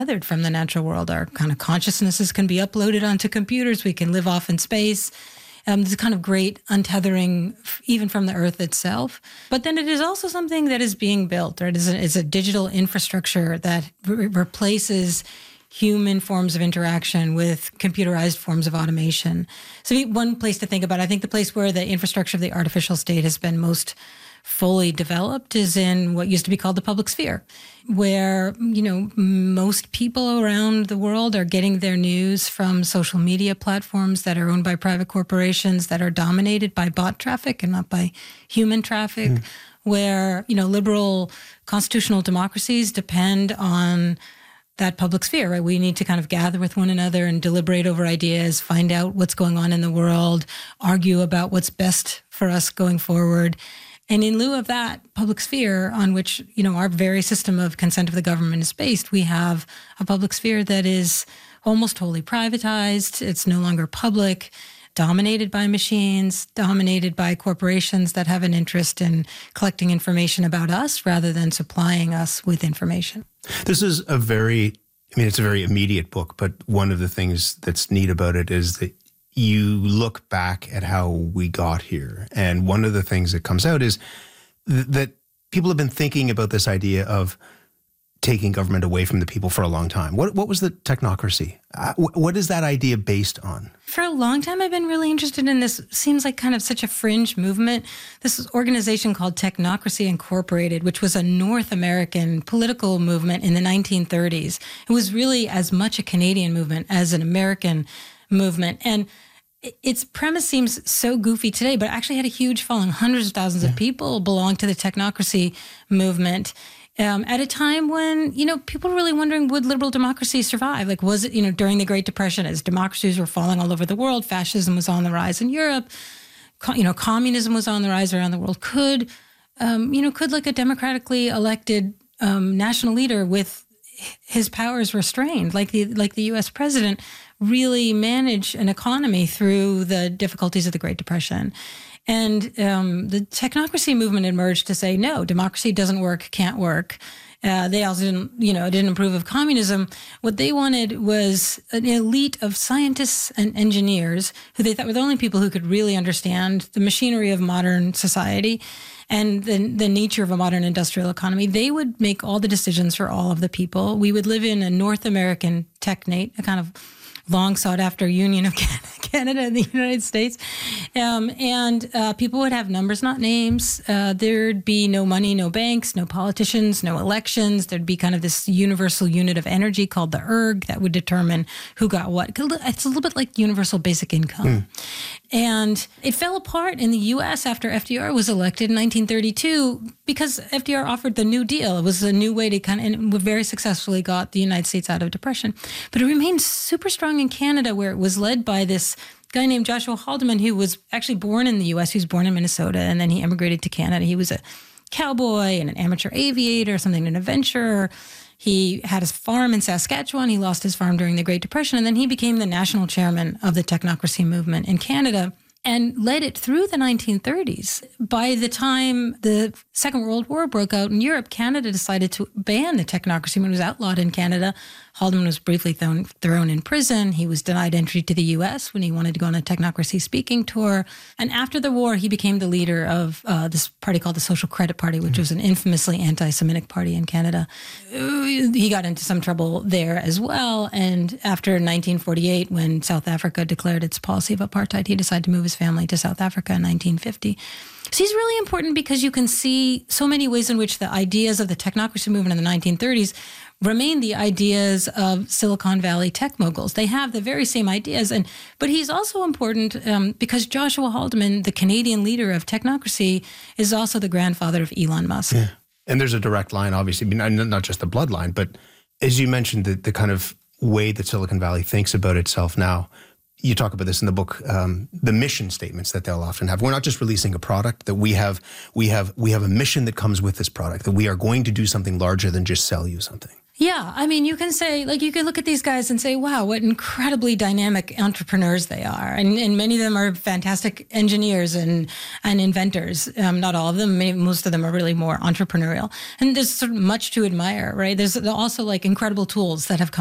tethered from the natural world. Our kind of consciousnesses can be uploaded onto computers. We can live off in space. There's a kind of great untethering even from the Earth itself. But then it is also something that is being built, right? It's a digital infrastructure that replaces human forms of interaction with computerized forms of automation. So one place to think about, I think the place where the infrastructure of the artificial state has been most fully developed is in what used to be called the public sphere, where, most people around the world are getting their news from social media platforms that are owned by private corporations that are dominated by bot traffic and not by human traffic, where, liberal constitutional democracies depend on that public sphere, right? We need to kind of gather with one another and deliberate over ideas, find out what's going on in the world, argue about what's best for us going forward. And in lieu of that public sphere on which, our very system of consent of the government is based, we have a public sphere that is almost wholly privatized. It's no longer public, dominated by machines, dominated by corporations that have an interest in collecting information about us rather than supplying us with information. This is it's a very immediate book, but one of the things that's neat about it is that you look back at how we got here. And one of the things that comes out is that people have been thinking about this idea of taking government away from the people for a long time. What was the technocracy? What is that idea based on? For a long time, I've been really interested in this. Seems like kind of such a fringe movement. This organization called Technocracy Incorporated, which was a North American political movement in the 1930s. It was really as much a Canadian movement as an American movement. And its premise seems so goofy today, but it actually had a huge following. Hundreds of thousands of people belonged to the technocracy movement at a time when, people were really wondering, would liberal democracy survive? Like, was it, during the Great Depression, as democracies were falling all over the world, fascism was on the rise in Europe, communism was on the rise around the world. Could like a democratically elected national leader with his powers restrained, like the U.S. president, really manage an economy through the difficulties of the Great Depression? And the technocracy movement emerged to say, no, democracy doesn't work, can't work. They also didn't approve of communism. What they wanted was an elite of scientists and engineers who they thought were the only people who could really understand the machinery of modern society and the nature of a modern industrial economy. They would make all the decisions for all of the people. We would live in a North American technate, a kind of long sought after union of Canada and the United States. And people would have numbers, not names. There'd be no money, no banks, no politicians, no elections. There'd be kind of this universal unit of energy called the ERG that would determine who got what. It's a little bit like universal basic income. And it fell apart in the U.S. after FDR was elected in 1932 because FDR offered the New Deal. It was a new way to and very successfully got the United States out of depression. But it remained super strong in Canada, where it was led by this guy named Joshua Haldeman, who was actually born in the U.S. He was born in Minnesota, and then he emigrated to Canada. He was a cowboy and an amateur aviator, something an adventurer. He had his farm in Saskatchewan. He lost his farm during the Great Depression, and then he became the national chairman of the technocracy movement in Canada and led it through the 1930s. By the time the Second World War broke out in Europe, Canada decided to ban the technocracy movement. It was outlawed in Canada. Haldeman was briefly thrown in prison. He was denied entry to the U.S. when he wanted to go on a technocracy speaking tour. And after the war, he became the leader of this party called the Social Credit Party, which was an infamously anti-Semitic party in Canada. He got into some trouble there as well. And after 1948, when South Africa declared its policy of apartheid, he decided to move his family to South Africa in 1950. So he's really important because you can see so many ways in which the ideas of the technocracy movement in the 1930s remain the ideas of Silicon Valley tech moguls. They have the very same ideas, but he's also important because Joshua Haldeman, the Canadian leader of technocracy, is also the grandfather of Elon Musk. Yeah. And there's a direct line, obviously, not just the bloodline, but as you mentioned, the kind of way that Silicon Valley thinks about itself now. You talk about this in the book, the mission statements that they'll often have. We're not just releasing a product, that we have a mission that comes with this product, that we are going to do something larger than just sell you something. Yeah, I mean, you can say, like, you can look at these guys and say, wow, what incredibly dynamic entrepreneurs they are. And many of them are fantastic engineers and inventors. Not all of them, maybe most of them are really more entrepreneurial. And there's sort of much to admire, right? There's also like incredible tools that have come